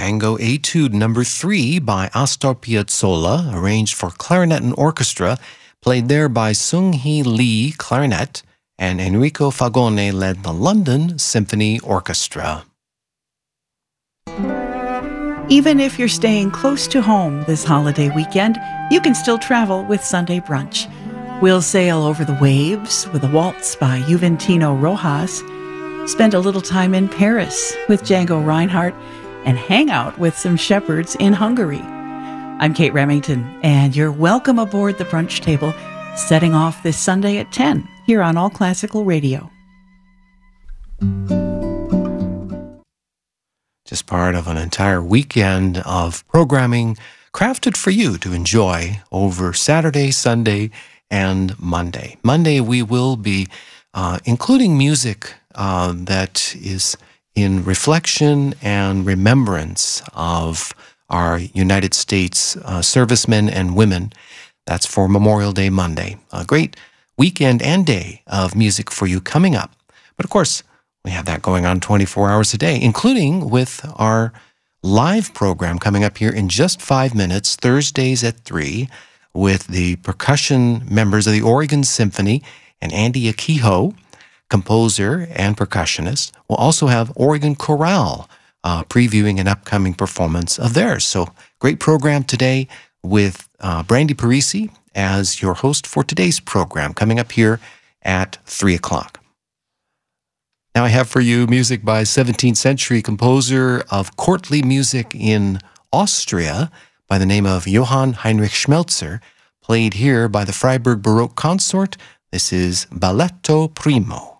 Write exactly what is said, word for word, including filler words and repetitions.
Tango Etude Number three by Astor Piazzolla, arranged for clarinet and orchestra, played there by Sung Hee Lee, clarinet, and Enrico Fagone led the London Symphony Orchestra. Even if you're staying close to home this holiday weekend, you can still travel with Sunday Brunch. We'll sail over the waves with a waltz by Juventino Rojas, spend a little time in Paris with Django Reinhardt, and hang out with some shepherds in Hungary. I'm Kate Remington, and you're welcome aboard the brunch table, setting off this Sunday at ten here on All Classical Radio. Just part of an entire weekend of programming crafted for you to enjoy over Saturday, Sunday, and Monday. Monday we will be uh, including music uh, that is in reflection and remembrance of our United States uh, servicemen and women. That's for Memorial Day Monday. A great weekend and day of music for you coming up. But of course, we have that going on twenty-four hours a day, including with our live program coming up here in just five minutes, Thursdays at three, with the percussion members of the Oregon Symphony and Andy Akiho, composer and percussionist. We'll also have Oregon Chorale uh, previewing an upcoming performance of theirs. So great program today with uh, Brandy Parisi as your host for today's program, coming up here at three o'clock. Now I have for you music by seventeenth century composer of courtly music in Austria by the name of Johann Heinrich Schmelzer, played here by the Freiburg Baroque Consort. This is Balletto Primo.